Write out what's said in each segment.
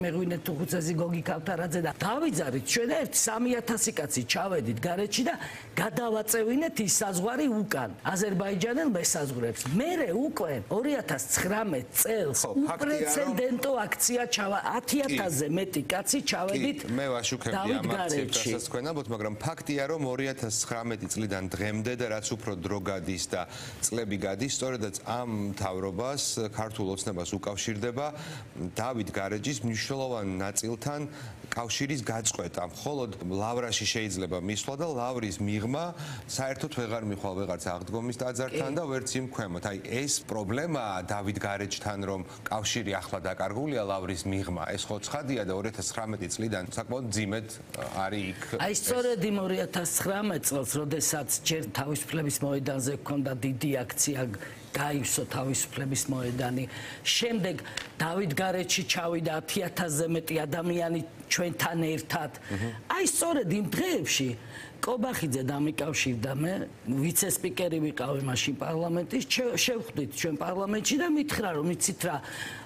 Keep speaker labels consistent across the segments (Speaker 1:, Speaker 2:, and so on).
Speaker 1: მეღვინეთ უხუცესი გოგი ქავთარაძე და დავიძარით ჩვენ ერთ 3000 კაცი ჩავედით გარეჩი და გადავაწევინეთ ის საზღვარი უკან აზერბაიჯანელ მესაზღვრებს. მერე უკვე 2019 წელს უპრეცედენტო აქცია 10000-ზე მეტი კაცი ჩავედით.
Speaker 2: მე ვაშუქებდი ამ აქციებს თქვენებოთ, მაგრამ ფაქტია რომ 2019 წლიდან დღემდე და რაც უფრო დრო გადის და წლები გადის, სწორედაც ამ მთავრობას ქართულ ოცნებას უკავშირდება დავით გარეჯის მნიშვნელოვან ნაწილთან კავშირის გაწყვეტა. მხოლოდ ლავრაში შეიძლება მისვლა და ლავრის მიღმა საერთოდ ვეღარ მიხვალ ვეღარც აღდგომის ტაძართან და ვერც იმ ქვემოთ. აი ეს პრობლემაა დავით გარეჯთან, რომ კავშირი ახლა დაკარგულია ლავრის მიღმა. ეს ხო ცხადია და 2019 წლიდან საკმაოდ ძიმედ არის იქ.
Speaker 1: აი სწორედ იმ 2019 წელს, როდესაც ჯერ თავისუფლების მოედანზე ჰქონდა დიდი აქცია გაივსო თავისუფლების მოედანი. შემდეგ დავით გარეჯში ჩავიდა 10000-ზე მეტი ადამიანი ჩვენთან ერთად. აი სწორედ იმ დღეებში კობახიძე დამიკავშირდა მე, ვიცე-სპიკერი ვიყავი მაშინ პარლამენტის, შევხვდით ჩვენ პარლამენტში და მითხრა რომ იცით რა,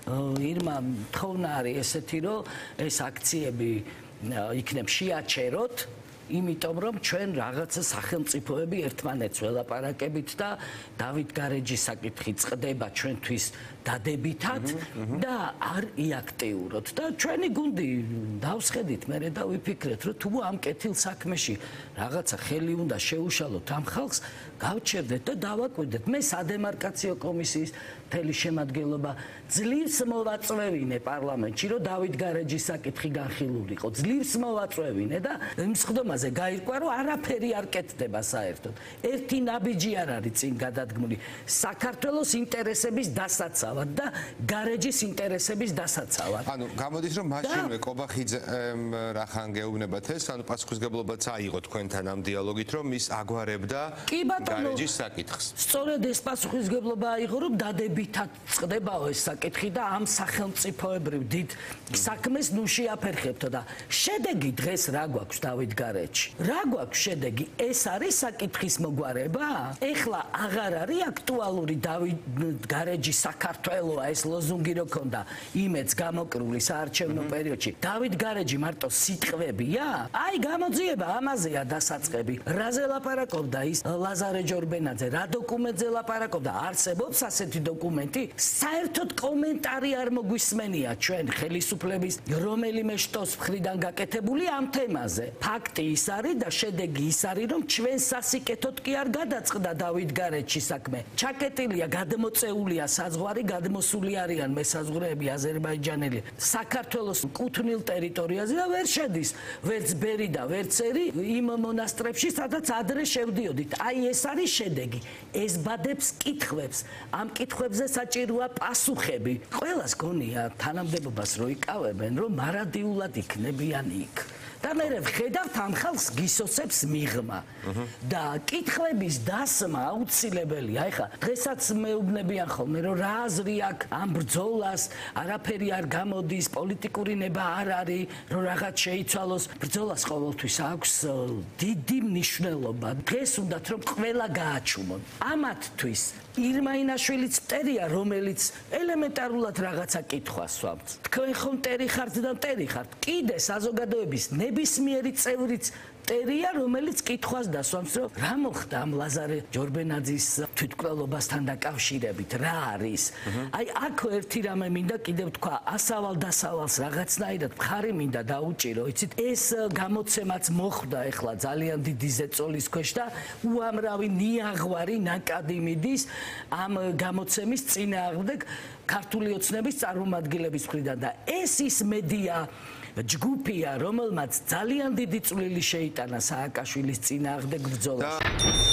Speaker 1: ირმა თხოვნა არის ესეთი რომ ეს აქციები იქნებ შეაჩეროთ. იმიტომ რომ ჩვენ რაღაცა სახელმწიფოები ერთმანეთს ველაპარაკებით და დავით გარეჯის საკითხი წყდება ჩვენთვის დადებითად და არ იაქტიუროთ და ჩვენი გუნდი დავსხედით მე და ვიფიქრეთ რომ თუ ამ კეთილ საქმეში რაღაცა ხელი უნდა შეუშალოთ ამ ხალხს გავჩერდეთ და დავაკვირდეთ. მე სადემარკაციო კომისიის მთელი შემადგენლობა ძლივს მოვაწვევინე პარლამენტში რომ დავით გარეჯის საკითხი განხილულიყო. ძლივს მოვაწვევინე და იმ სხდომაზე გაირკვა რომ არაფერი არ კეთდება საერთოდ. ერთი ნაბიჯი არ არის წინ გადადგმული საქართველოს ინტერესების დასაცავად და გარეჯის ინტერესების დასაცავად.
Speaker 2: ანუ გამოდის რომ მაშინვე კობახიძემ რახან გეუბნებათ ეს, ანუ პასუხისგებლობაც აიღო თქვენთან ამ დიალოგით რომ ის აგვარებდა გარეჯის საკითხს.
Speaker 1: სწორედ ეს პასუხისგებლობა აიღო რომ დადებითად წყდებაო ეს საკითხი და ამ სახელმწიფოებრივ დიდ საქმეს ნუ შეაფერხებთო და შედეგი დღეს რა გვაქვს დავით გარეჯში? რა გვაქვს შედეგი? ეს არის საკითხის მოგვარება? ეხლა აღარ არის აქტუალური დავით გარეჯის საქართველოა ეს ლოზუნგი რო ქონდა იმედს გამოკრული საარჩევნო პერიოდში. დავით გარეჯი მარტო სიტყვებია? აი გამოძიება ამაზეა დასაწყები. რაზე ლაპარაკობდა ის ლაზარე ჯორბენაძე? რა დოკუმენტზე ლაპარაკობდა? არსებობს ასეთი დოკუმენტი? საერთოდ კომენტარი არ მოგვისმენია ჩვენ ხელისუფლების რომელიმე შტოს მხრიდან გაკეთებული ამ თემაზე. ფაქტი ის არის და შედეგი ის არის რომ ჩვენ სასიკეთოდ კი არ გადაწყდა დავით გარეჯში საქმე. ჩაკეტილია, გადმოწეულია საზღვარი, გადმოსული არიან მესაზღვრეები აზერბაიჯანელი საქართველოს კუთვნილ ტერიტორიაზე და ვერ შედის ვერც ბერი და ვერც ერი იმ მონასტრებში, სადაც ადრე შევდიოდით. აი ეს არის შედეგი. ეს ბადებს კითხვებს. ამ კითხვებზე საჭიროა პასუხები. ყველას გონია თანამდებობას რო იკავებენ, რომ მარადიულად იქნებიან იქ. და მე ვხედავთ ამ ხალხს გისოცებს მიღმა და კითხვების დასმა აუცილებელია. ეხლა დღესაც მეუბნებიან ხოლმე რომ რა აზრი აქვს ამ ბრძოლას, არაფერი არ გამოდის, პოლიტიკური ნება არ არის, რომ რაღაც შეიცვალოს. ბრძოლას ყოველთვის აქვს დიდი მნიშვნელობა. დღეს უნდათ რომ ყველა გააჩუმონ. ამათთვის ირმა ინაშვილიც მტერია, რომელიც ელემენტარულად რაღაცა კითხვას სვამს. თქვენ ხომ მტერი ხართ და მტერი ხართ. კიდე საზოგადოების ნებისმიერი წევრიც მტერია, რომელიც კითხვას დასვამს, რომ რა მოხდა ამ ლაზარე ჯორბენაძის თვითმკვლელობასთან დაკავშირებით, რა არის. აი აქ ერთი რამე მინდა კიდევ თქვა, ასავალ დასავალს რაღაცნაირად მხარი მინდა დაუჭირო. იცით, ეს გამოცემაც მოხდა ეხლა ძალიან დიდი ზეწოლის ქვეშ და უამრავი ნიაღვარი ნაკადი მიდის ამ გამოცემის წინააღმდეგ ქართული ოცნების წარმომადგენლების მხრიდან და ეს ის მედია ჯგუფია, რომელმაც ძალიან დიდი წვლილი შეიტანა სააკაშვილის წინააღმდეგ ბრძოლაში.